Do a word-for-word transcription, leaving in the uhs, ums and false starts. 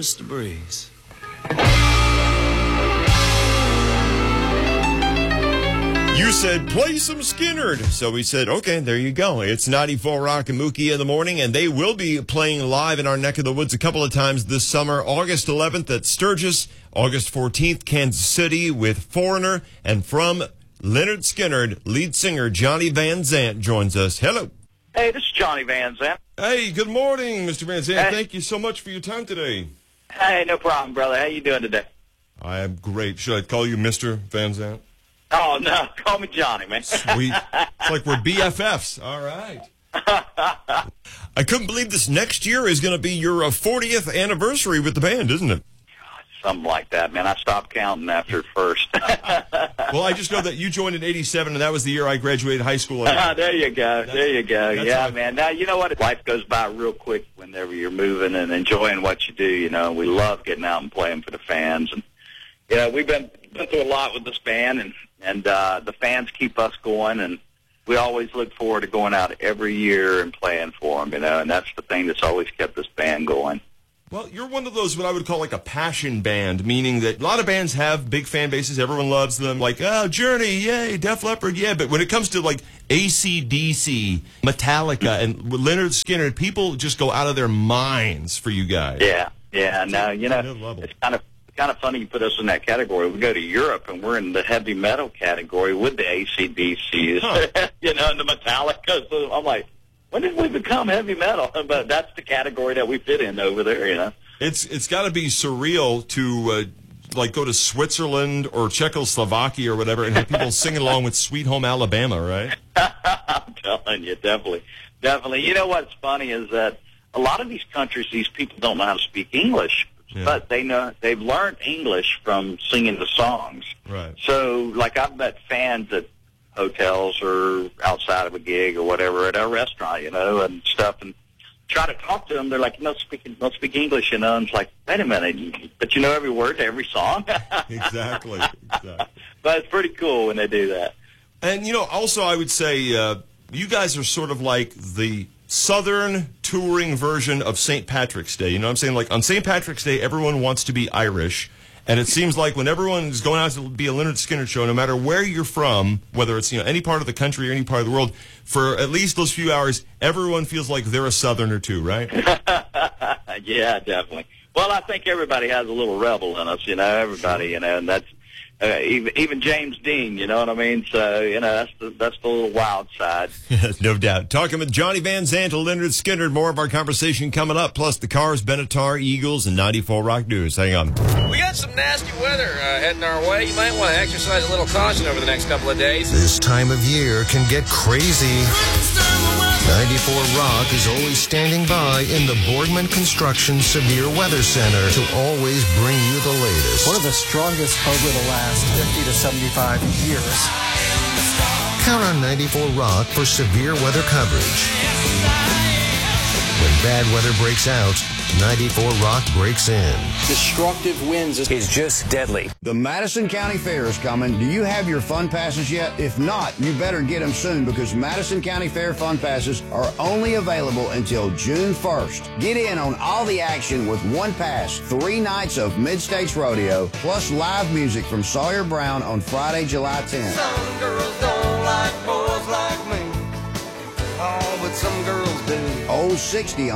Mister Breeze. You said, play some Skynyrd. So we said, okay, there you go. It's ninety-four Rock and Mookie in the morning, and they will be playing live in our neck of the woods a couple of times this summer. August eleventh at Sturgis, August fourteenth, Kansas City with Foreigner, and from Lynyrd Skynyrd, lead singer Johnny Van Zant joins us. Hello. Hey, this is Johnny Van Zant. Hey, good morning, Mister Van Zant. Hey. Thank you so much for your time today. Hey, no problem, brother. How you doing today? I am great. Should I call you Mister Van Zant? Oh, no. Call me Johnny, man. Sweet. It's like we're B F Fs. All right. I couldn't believe this next year is going to be your uh, fortieth anniversary with the band, isn't it? Something like that, man. I stopped counting after first. Well, I just know that you joined in eighty-seven, and that was the year I graduated high school. There you go. That's, there you go. Yeah, I... man. Now, you know what? Life goes by real quick whenever you're moving and enjoying what you do. You know, we love getting out and playing for the fans. And, you know, we've been, been through a lot with this band, and, and uh, the fans keep us going, and we always look forward to going out every year and playing for them, you know, and that's the thing that's always kept this band going. Well, you're one of those what I would call like a passion band, meaning that a lot of bands have big fan bases. Everyone loves them. Like, oh, Journey, yay, Def Leppard, yeah. But when it comes to like A C D C, Metallica, and Lynyrd Skynyrd, people just go out of their minds for you guys. Yeah, yeah. No, you know, it's kind of kind of funny you put us in that category. We go to Europe, and we're in the heavy metal category with the A C D Cs, huh. you know, and the Metallica. So I'm like, when did we become heavy metal? But that's the category that we fit in over there, you know. It's it's got to be surreal to uh, like go to Switzerland or Czechoslovakia or whatever and have people singing along with "Sweet Home Alabama," right? I'm telling you, definitely, definitely. You know what's funny is that a lot of these countries, these people don't know how to speak English, yeah. but they know they've learned English from singing the songs. Right. So, like, I've met fans at hotels or outside of a gig or whatever at a restaurant, you know, and stuff, and try to talk to them. They're like, no, speak, don't speak English, you know. And it's like, wait a minute, but you know every word to every song. Exactly, exactly. But it's pretty cool when they do that. And, you know, also I would say uh, you guys are sort of like the Southern touring version of Saint Patrick's Day. You know what I'm saying? Like, on Saint Patrick's Day, everyone wants to be Irish. And it seems like when everyone is going out to be a Lynyrd Skynyrd show, no matter where you're from, whether it's, you know, any part of the country or any part of the world, for at least those few hours, everyone feels like they're a Southerner too, right? Yeah, definitely. Well, I think everybody has a little rebel in us, you know, everybody, you know, and that's uh, even, even James Dean, you know what I mean? So, you know, that's the, that's the little wild side. Yes, no doubt. Talking with Johnny Van Zant, Lynyrd Skynyrd, more of our conversation coming up, plus the Cars, Benatar, Eagles, and ninety-four Rock News. Hang on. We got some nasty weather uh, heading our way. You might want to exercise a little caution over the next couple of days. This time of year can get crazy. ninety-four Rock is always standing by in the Boardman Construction Severe Weather Center to always bring you the latest. One of the strongest over the last fifty to seventy-five years. Count on ninety-four Rock for severe weather coverage. When bad weather breaks out, ninety-four Rock breaks in. Destructive winds is just deadly. The Madison County Fair is coming. Do you have your fun passes yet? If not, you better get them soon because Madison County Fair fun passes are only available until June first. Get in on all the action with one pass, three nights of Mid-States Rodeo, plus live music from Sawyer Brown on Friday, July tenth. Some girls don't like boys like me. Oh, but some girls do. Old sixty